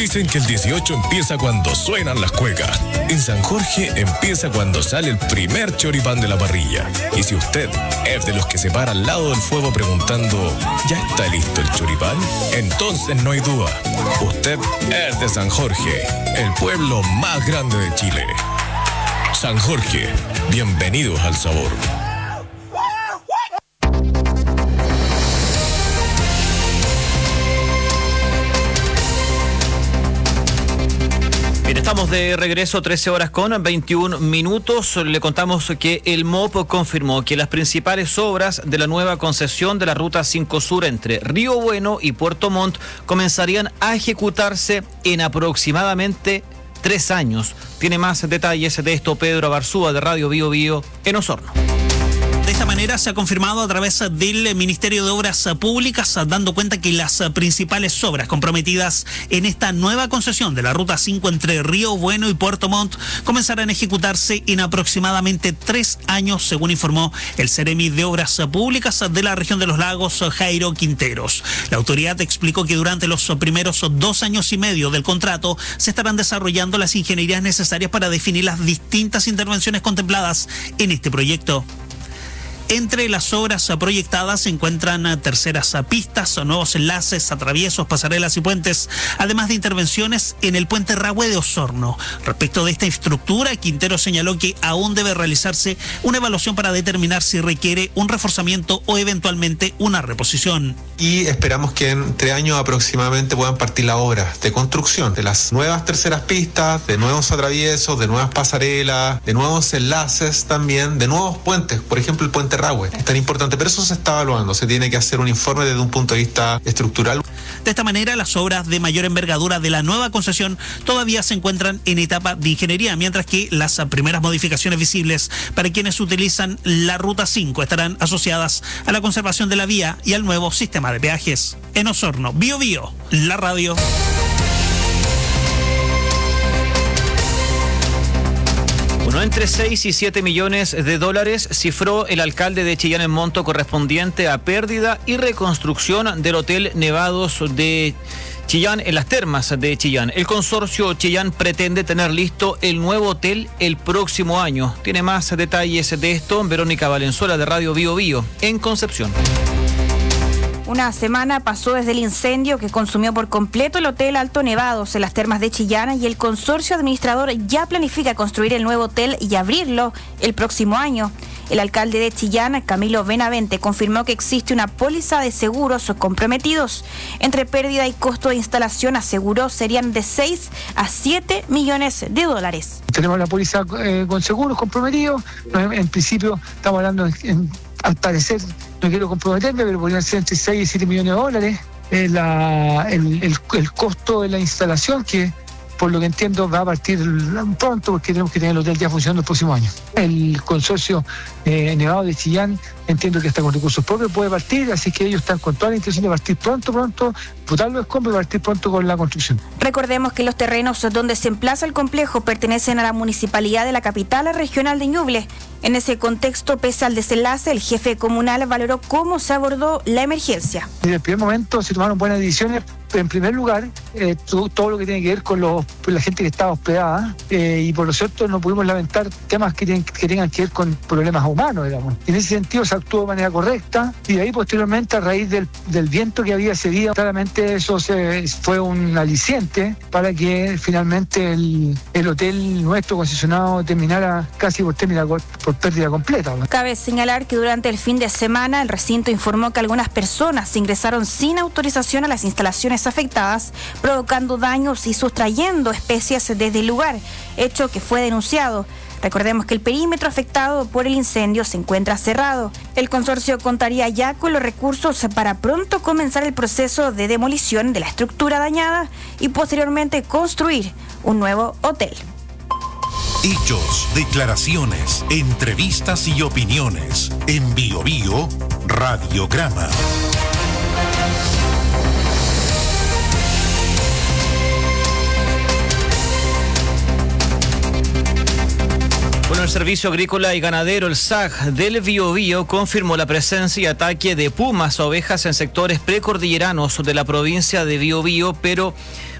Dicen que el 18 empieza cuando suenan las cuecas. En San Jorge empieza cuando sale el primer choripán de la parrilla. Y si usted es de los que se para al lado del fuego preguntando, ¿ya está listo el choripán? Entonces no hay duda. Usted es de San Jorge, el pueblo más grande de Chile. San Jorge, bienvenidos al sabor. Bien, estamos de regreso, 13 horas con 21 minutos. Le contamos que el MOP confirmó que las principales obras de la nueva concesión de la Ruta 5 Sur entre Río Bueno y Puerto Montt comenzarían a ejecutarse en aproximadamente 3 años. Tiene más detalles de esto Pedro Abarzúa de Radio Bío Bío en Osorno. De esta manera se ha confirmado a través del Ministerio de Obras Públicas, dando cuenta que las principales obras comprometidas en esta nueva concesión de la Ruta 5 entre Río Bueno y Puerto Montt comenzarán a ejecutarse en aproximadamente 3 años, según informó el Seremi de Obras Públicas de la región de los Lagos, Jairo Quinteros. La autoridad explicó que durante los primeros 2 años y medio del contrato se estarán desarrollando las ingenierías necesarias para definir las distintas intervenciones contempladas en este proyecto. Entre las obras proyectadas se encuentran terceras pistas, nuevos enlaces, atraviesos, pasarelas y puentes, además de intervenciones en el puente Rahue de Osorno. Respecto de esta infraestructura, Quintero señaló que aún debe realizarse una evaluación para determinar si requiere un reforzamiento o eventualmente una reposición. Y esperamos que en 3 años aproximadamente puedan partir las obras de construcción de las nuevas terceras pistas, de nuevos atraviesos, de nuevas pasarelas, de nuevos enlaces también, de nuevos puentes, por ejemplo el puente Rahue, es tan importante, pero eso se está evaluando, se tiene que hacer un informe desde un punto de vista estructural. De esta manera, las obras de mayor envergadura de la nueva concesión todavía se encuentran en etapa de ingeniería, mientras que las primeras modificaciones visibles para quienes utilizan la Ruta 5 estarán asociadas a la conservación de la vía y al nuevo sistema de peajes. En Osorno, Bío Bío, la radio. Bueno, entre 6 y 7 millones de dólares cifró el alcalde de Chillán el monto correspondiente a pérdida y reconstrucción del Hotel Nevados de Chillán en las termas de Chillán. El consorcio Chillán pretende tener listo el nuevo hotel el próximo año. Tiene más detalles de esto Verónica Valenzuela de Radio Bío Bío en Concepción. Una semana pasó desde el incendio que consumió por completo el Hotel Alto Nevados en las termas de Chillán y el consorcio administrador ya planifica construir el nuevo hotel y abrirlo el próximo año. El alcalde de Chillán, Camilo Benavente, confirmó que existe una póliza de seguros comprometidos. Entre pérdida y costo de instalación, aseguró serían de 6 a 7 millones de dólares. Tenemos la póliza con seguros comprometidos. En principio estamos hablando al parecer, no quiero comprometerme, pero podrían ser entre 6 y 7 millones de dólares. El costo de la instalación, que por lo que entiendo va a partir pronto, porque tenemos que tener el hotel ya funcionando el próximo año. El consorcio Nevado de Chillán, entiendo que hasta con recursos propios puede partir, así que ellos están con toda la intención de partir pronto, botar los escombros y partir pronto con la construcción. Recordemos que los terrenos donde se emplaza el complejo pertenecen a la municipalidad de la capital regional de Ñuble. En ese contexto, pese al desenlace, el jefe comunal valoró cómo se abordó la emergencia. En el primer momento se tomaron buenas decisiones. En primer lugar, todo lo que tiene que ver con la gente que estaba hospedada, y por lo cierto no pudimos lamentar temas que tengan que ver con problemas humanos, digamos. En ese sentido se actuó de manera correcta, y de ahí posteriormente, a raíz del viento que había ese día, claramente eso fue un aliciente para que finalmente el hotel nuestro concesionado terminara casi por pérdida completa. Cabe señalar que durante el fin de semana el recinto informó que algunas personas ingresaron sin autorización a las instalaciones afectadas, provocando daños y sustrayendo especies desde el lugar, hecho que fue denunciado. Recordemos que el perímetro afectado por el incendio se encuentra cerrado. El consorcio contaría ya con los recursos para pronto comenzar el proceso de demolición de la estructura dañada y posteriormente construir un nuevo hotel. Hechos, declaraciones, entrevistas y opiniones. En Bío Bío, Radiograma. Bueno, el Servicio Agrícola y Ganadero, el SAG del Bío Bío, confirmó la presencia y ataque de pumas a ovejas en sectores precordilleranos de la provincia de Bío Bío, pero